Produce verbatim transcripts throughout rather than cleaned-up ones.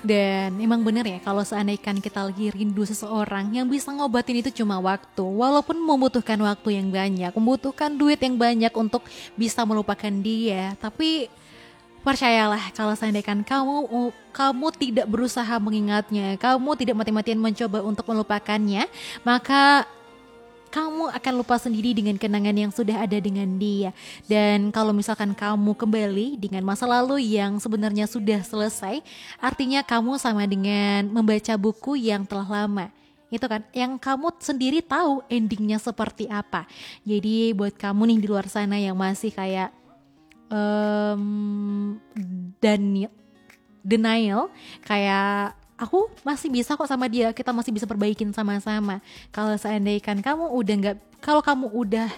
Dan emang bener ya kalau seandainya kita lagi rindu seseorang, yang bisa ngobatin itu cuma waktu. Walaupun membutuhkan waktu yang banyak, membutuhkan duit yang banyak untuk bisa melupakan dia. Tapi percayalah kalau seandainya kamu kamu tidak berusaha mengingatnya, kamu tidak mati-matian mencoba untuk melupakannya, maka kamu akan lupa sendiri dengan kenangan yang sudah ada dengan dia. Dan kalau misalkan kamu kembali dengan masa lalu yang sebenarnya sudah selesai, artinya kamu sama dengan membaca buku yang telah lama. Itu kan yang kamu sendiri tahu endingnya seperti apa. Jadi buat kamu nih di luar sana yang masih kayak um, Daniel denial, kayak aku masih bisa kok sama dia, kita masih bisa perbaikin sama-sama. Kalau seandainya kan kamu udah nggak, kalau kamu udah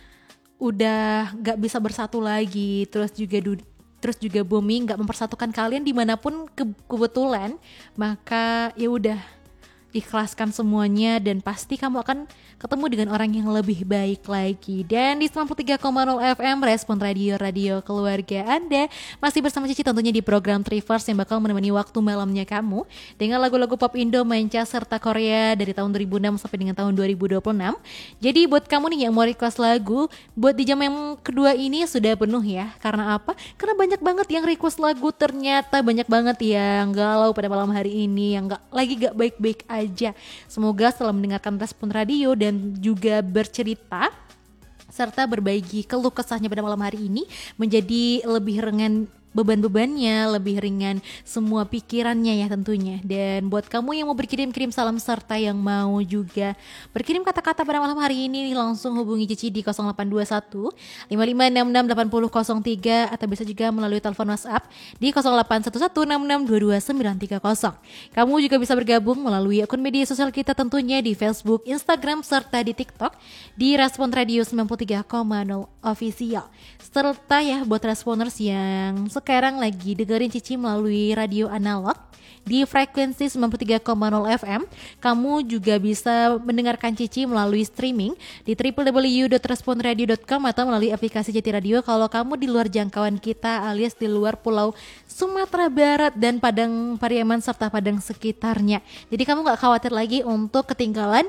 udah nggak bisa bersatu lagi, terus juga du- terus juga bumi nggak mempersatukan kalian dimanapun ke- kebetulan, maka ya udah ikhlaskan semuanya dan pasti kamu akan ketemu dengan orang yang lebih baik lagi. Dan di sembilan puluh tiga koma nol F M Respon Radio, radio keluarga Anda, masih bersama Cici tentunya di program Trivers yang bakal menemani waktu malamnya kamu dengan lagu-lagu pop Indo, manca serta Korea dari tahun dua ribu enam sampai dengan tahun dua ribu dua puluh enam. Jadi buat kamu nih yang mau request lagu, buat di jam yang kedua ini sudah penuh ya. Karena apa? Karena banyak banget yang request lagu, ternyata banyak banget yang galau pada malam hari ini, yang gak, lagi gak baik-baik aja. Semoga setelah mendengarkan Respon Radio dan juga bercerita serta berbagi keluh kesahnya pada malam hari ini menjadi lebih ringan beban-bebannya, lebih ringan semua pikirannya ya tentunya. Dan buat kamu yang mau berkirim-kirim salam serta yang mau juga berkirim kata-kata pada malam hari ini, langsung hubungi Cici di nol delapan dua satu lima lima enam enam delapan nol nol tiga atau bisa juga melalui telepon WhatsApp di nol delapan satu satu enam enam dua dua sembilan tiga nol. Kamu juga bisa bergabung melalui akun media sosial kita tentunya di Facebook, Instagram serta di TikTok di Respon Radio sembilan puluh tiga koma nol Official. Serta ya buat responers yang sekarang lagi dengerin Cici melalui radio analog di frekuensi sembilan puluh tiga koma nol F M, kamu juga bisa mendengarkan Cici melalui streaming di w w w dot respon radio dot com atau melalui aplikasi Jati Radio kalau kamu di luar jangkauan kita alias di luar Pulau Sumatera Barat dan Padang Pariaman serta Padang sekitarnya. Jadi kamu gak khawatir lagi untuk ketinggalan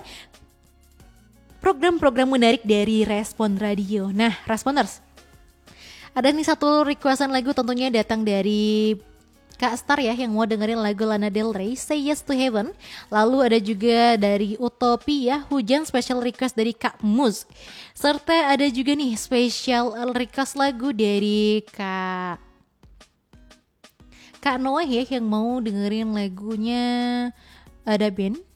program-program menarik dari Respon Radio. Nah, Responers, ada nih satu requestan lagu tentunya datang dari Kak Star ya yang mau dengerin lagu Lana Del Rey, Say Yes to Heaven. Lalu ada juga dari Utopia, Hujan, special request dari Kak Mus. Serta ada juga nih special request lagu dari Kak Kak Noah ya yang mau dengerin lagunya ada band